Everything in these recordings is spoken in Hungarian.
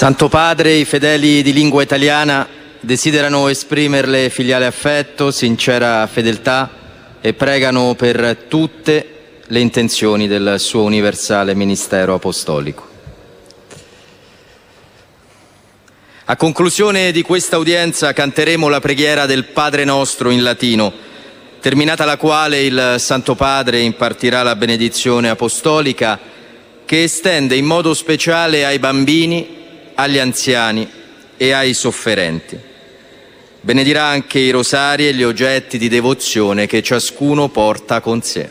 Santo Padre, i fedeli di lingua italiana desiderano esprimerle filiale affetto, sincera fedeltà e pregano per tutte le intenzioni del suo universale ministero apostolico. A conclusione di questa udienza canteremo la preghiera del Padre Nostro in latino, terminata la quale il Santo Padre impartirà la benedizione apostolica che estende in modo speciale ai bambini, agli anziani e ai sofferenti. Benedirà anche i rosari e gli oggetti di devozione che ciascuno porta con sé.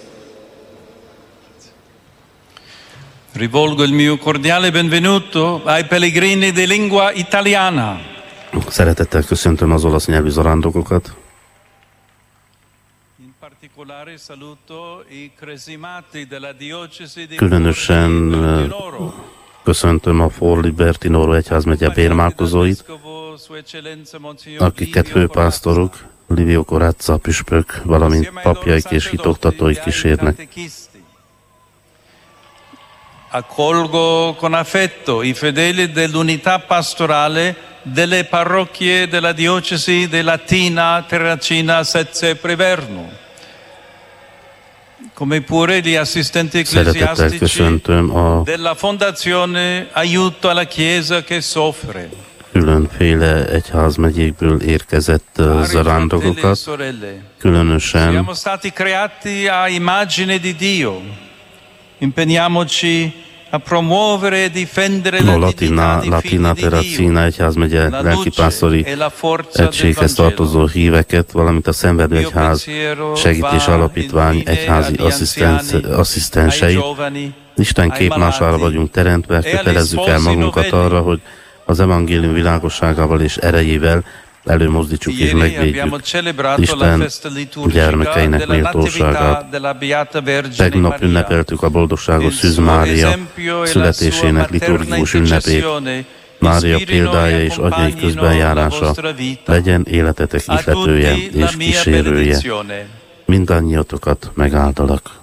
Rivolgo il mio cordiale benvenuto ai pellegrini di lingua italiana. Szeretettel köszöntöm az olasz nyelvű zarándokokat. In particolare saluto i cresimati della diocesi di Különösen köszöntöm a Forli Bertinoro egyházmegye bérmálkozóit, akiket főpásztoruk, Livio Corazza püspök, valamint papjaik és hitoktatóik kísérnek. Accolgo con affetto i fedeli dell'unità pastorale delle parrocchie della diocesi di Latina, Terracina, Sezze, Priverno, come pure gli assistenti ecclesiastici della Fondazione Aiuto alla Chiesa che Soffre. Különféle egyházmegyékből érkezett zarándokokat, különösen siamo stati creati a immagine di Dio. Impegniamoci a promuovere e difendere la dignità di Latina Terracina egyházmegye lelkipásztori egységhez tartozó híveket, valamint a Szenvedő Egyház Segítés Alapítvány egyházi asszisztenseit. Isten képmására vagyunk teremtve, kötelezzük el magunkat arra, hogy az evangélium világosságával és erejével előmozdítsuk és megvédjük Isten gyermekeinek méltóságát. Tegnap ünnepeltük a boldogságos Szűz Mária születésének liturgikus ünnepét. Mária példája és anyai közbenjárása legyen életetek ihletője és kísérője. Mindannyiatokat megáldalak.